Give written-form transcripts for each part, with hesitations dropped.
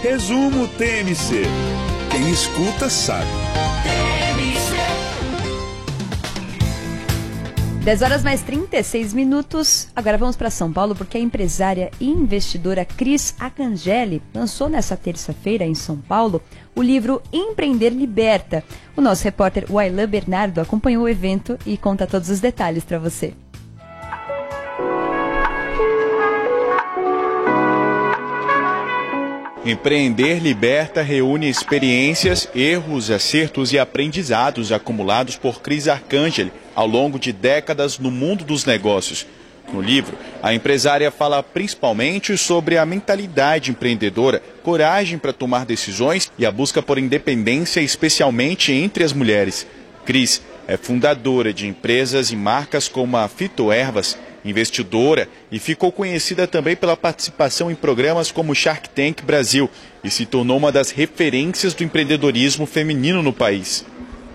Resumo TMC. Quem escuta sabe. 10h mais 36. Agora vamos para São Paulo, porque a empresária e investidora Cris Arcangeli lançou nessa terça-feira em São Paulo o livro Empreender Liberta. O nosso repórter Wailan Bernardo acompanhou o evento e conta todos os detalhes para você. Empreender Liberta reúne experiências, erros, acertos e aprendizados acumulados por Cris Arcangeli ao longo de décadas no mundo dos negócios. No livro, a empresária fala principalmente sobre a mentalidade empreendedora, coragem para tomar decisões e a busca por independência, especialmente entre as mulheres. Cris é fundadora de empresas e marcas como a Fitoervas, investidora e ficou conhecida também pela participação em programas como Shark Tank Brasil e se tornou uma das referências do empreendedorismo feminino no país.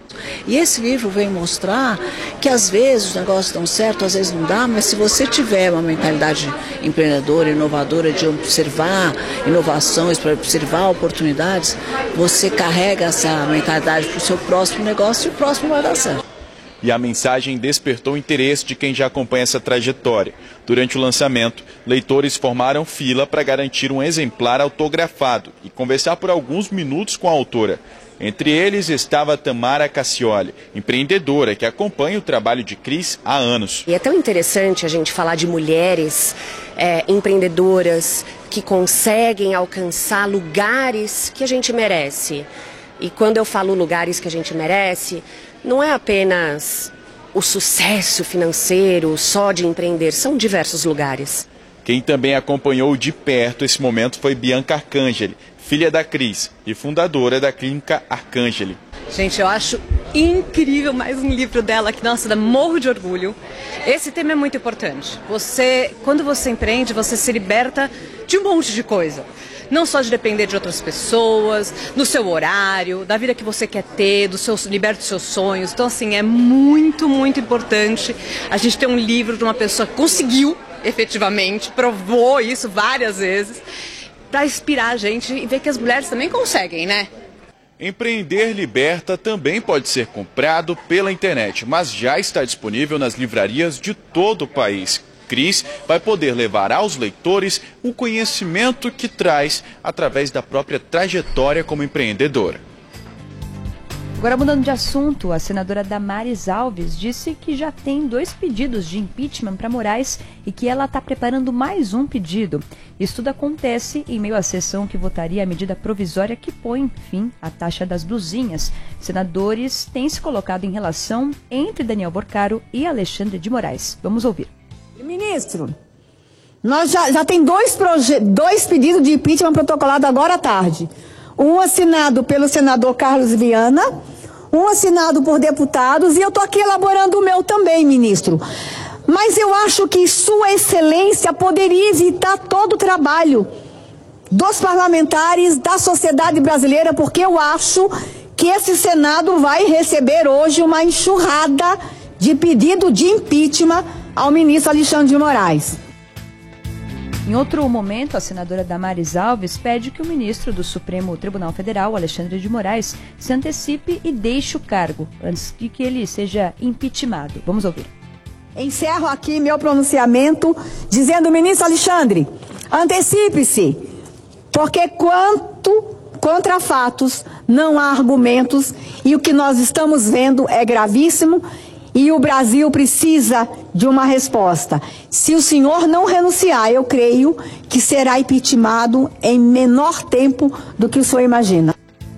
E esse livro vem mostrar que às vezes os negócios dão certo, às vezes não dá, mas se você tiver uma mentalidade empreendedora, inovadora, de observar inovações, para observar oportunidades, você carrega essa mentalidade para o seu próximo negócio e o próximo vai dar certo. E a mensagem despertou o interesse de quem já acompanha essa trajetória. Durante o lançamento, leitores formaram fila para garantir um exemplar autografado e conversar por alguns minutos com a autora. Entre eles estava Tamara Cassioli, empreendedora que acompanha o trabalho de Cris há anos. E é tão interessante a gente falar de mulheres empreendedoras que conseguem alcançar lugares que a gente merece. E quando eu falo lugares que a gente merece, não é apenas o sucesso financeiro só de empreender, são diversos lugares. Quem também acompanhou de perto esse momento foi Bianca Arcangeli, filha da Cris e fundadora da Clínica Arcangeli. Gente, eu acho incrível mais um livro dela que, nossa, dá morro de orgulho. Esse tema é muito importante. Quando você empreende, você se liberta de um monte de coisa. Não só de depender de outras pessoas, do seu horário, da vida que você quer ter, liberta dos seus sonhos. Então, assim, é muito, muito importante a gente ter um livro de uma pessoa que conseguiu, efetivamente, provou isso várias vezes, para inspirar a gente e ver que as mulheres também conseguem, né? Empreender Liberta também pode ser comprado pela internet, mas já está disponível nas livrarias de todo o país. Cris vai poder levar aos leitores o conhecimento que traz através da própria trajetória como empreendedora. Agora, mudando de assunto, a senadora Damares Alves disse que já tem 2 pedidos de impeachment para Moraes e que ela está preparando mais um pedido. Isso tudo acontece em meio à sessão que votaria a medida provisória que põe fim à taxa das blusinhas. Senadores têm se colocado em relação entre Daniel Borcaro e Alexandre de Moraes. Vamos ouvir. Ministro, nós já tem 2 pedidos de impeachment protocolados agora à tarde. Um assinado pelo senador Carlos Viana, um assinado por deputados, e eu estou aqui elaborando o meu também, ministro. Mas eu acho que Sua Excelência poderia evitar todo o trabalho dos parlamentares, da sociedade brasileira, porque eu acho que esse Senado vai receber hoje uma enxurrada de pedido de impeachment ao ministro Alexandre de Moraes. Em outro momento, a senadora Damares Alves pede que o ministro do Supremo Tribunal Federal, Alexandre de Moraes, se antecipe e deixe o cargo, antes de que ele seja impeachmentado. Vamos ouvir. Encerro aqui meu pronunciamento dizendo, ministro Alexandre, antecipe-se, porque contra fatos não há argumentos e o que nós estamos vendo é gravíssimo. E o Brasil precisa de uma resposta. Se o senhor não renunciar, eu creio que será impeachmentado em menor tempo do que o senhor imagina.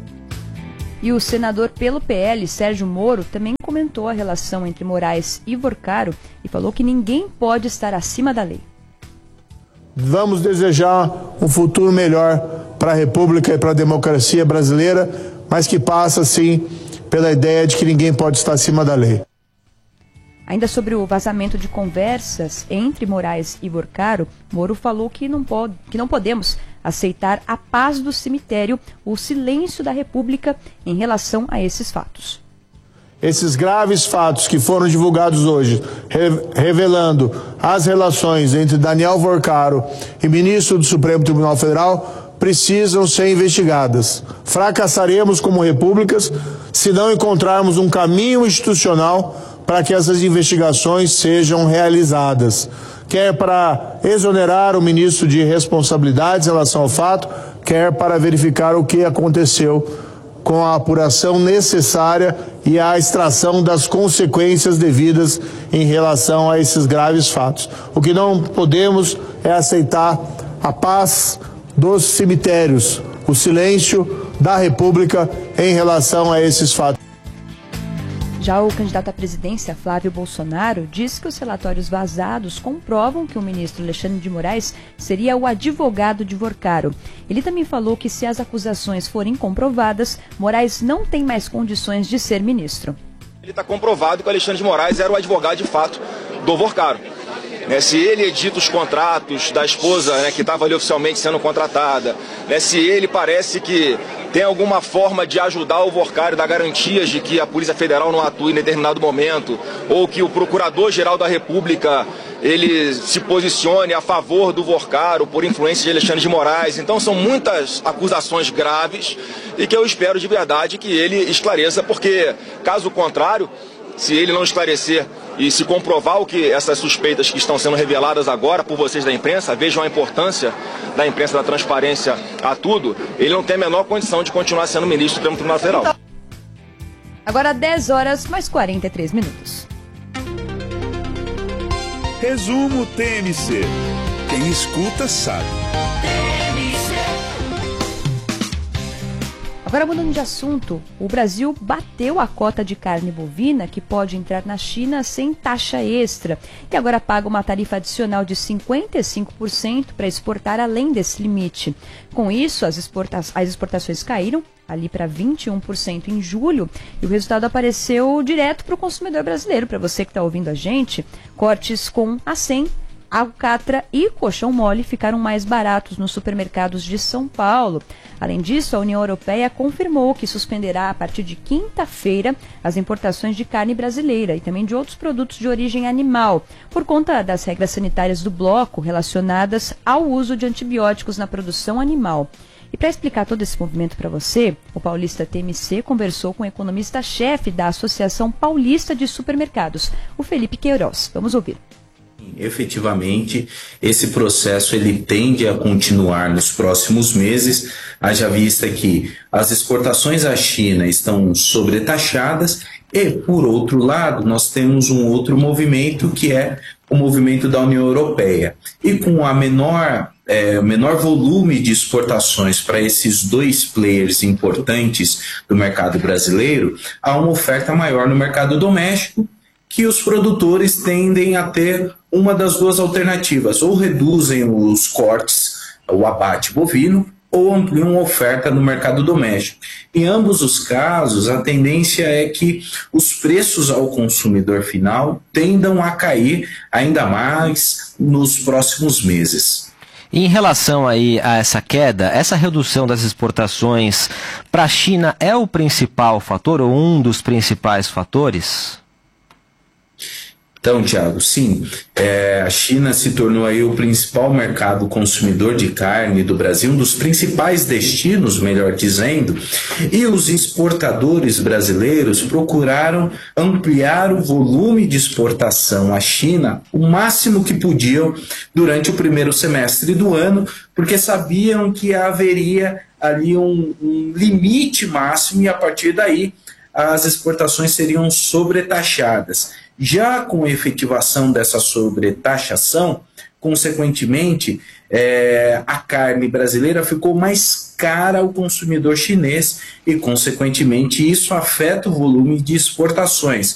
E o senador pelo PL, Sérgio Moro, também comentou a relação entre Moraes e Borcaro e falou que ninguém pode estar acima da lei. Vamos desejar um futuro melhor para a República e para a democracia brasileira, mas que passa, sim, pela ideia de que ninguém pode estar acima da lei. Ainda sobre o vazamento de conversas entre Moraes e Borcaro, Moro falou que não podemos aceitar a paz do cemitério, o silêncio da República em relação a esses fatos. Esses graves fatos que foram divulgados hoje, revelando as relações entre Daniel Borcaro e ministro do Supremo Tribunal Federal, precisam ser investigadas. Fracassaremos como repúblicas se não encontrarmos um caminho institucional para que essas investigações sejam realizadas, quer para exonerar o ministro de responsabilidades em relação ao fato, quer para verificar o que aconteceu com a apuração necessária e a extração das consequências devidas em relação a esses graves fatos. O que não podemos é aceitar a paz dos cemitérios, o silêncio da República em relação a esses fatos. Já o candidato à presidência, Flávio Bolsonaro, disse que os relatórios vazados comprovam que o ministro Alexandre de Moraes seria o advogado de Vorcaro. Ele também falou que, se as acusações forem comprovadas, Moraes não tem mais condições de ser ministro. Ele está comprovado que o Alexandre de Moraes era o advogado de fato do Vorcaro. Se ele edita os contratos da esposa, que estava ali oficialmente sendo contratada, se ele parece que tem alguma forma de ajudar o Vorcaro, dar garantias de que a Polícia Federal não atue em determinado momento, ou que o Procurador-Geral da República ele se posicione a favor do Vorcaro por influência de Alexandre de Moraes. Então são muitas acusações graves e que eu espero de verdade que ele esclareça, porque caso contrário, se ele não esclarecer e se comprovar o que essas suspeitas que estão sendo reveladas agora por vocês da imprensa, vejam a importância da imprensa, da transparência a tudo, ele não tem a menor condição de continuar sendo ministro do Supremo Tribunal Federal. Agora 10 horas mais 43 minutos. Resumo TMC. Quem escuta sabe. Agora, mudando de assunto, o Brasil bateu a cota de carne bovina que pode entrar na China sem taxa extra e agora paga uma tarifa adicional de 55% para exportar além desse limite. Com isso, as exportações caíram ali para 21% em julho e o resultado apareceu direto para o consumidor brasileiro. Para você que está ouvindo a gente, cortes com acém, alcatra e colchão mole ficaram mais baratos nos supermercados de São Paulo. Além disso, a União Europeia confirmou que suspenderá a partir de quinta-feira as importações de carne brasileira e também de outros produtos de origem animal, por conta das regras sanitárias do bloco relacionadas ao uso de antibióticos na produção animal. E para explicar todo esse movimento para você, o Paulista TMC conversou com o economista-chefe da Associação Paulista de Supermercados, o Felipe Queiroz. Vamos ouvir. Efetivamente, esse processo ele tende a continuar nos próximos meses, haja vista que as exportações à China estão sobretaxadas e, por outro lado, nós temos um outro movimento que é o movimento da União Europeia. E com a menor volume de exportações para esses dois players importantes do mercado brasileiro, há uma oferta maior no mercado doméstico, que os produtores tendem a ter uma das duas alternativas, ou reduzem os cortes, o abate bovino, ou ampliam a oferta no mercado doméstico. Em ambos os casos, a tendência é que os preços ao consumidor final tendam a cair ainda mais nos próximos meses. Em relação aí a essa queda, essa redução das exportações para a China é o principal fator ou um dos principais fatores? Então, Thiago, sim, a China se tornou aí o principal mercado consumidor de carne do Brasil, um dos principais destinos, melhor dizendo, e os exportadores brasileiros procuraram ampliar o volume de exportação à China o máximo que podiam durante o primeiro semestre do ano, porque sabiam que haveria ali um limite máximo e a partir daí as exportações seriam sobretaxadas. Já com a efetivação dessa sobretaxação, consequentemente, a carne brasileira ficou mais cara ao consumidor chinês e, consequentemente, isso afeta o volume de exportações.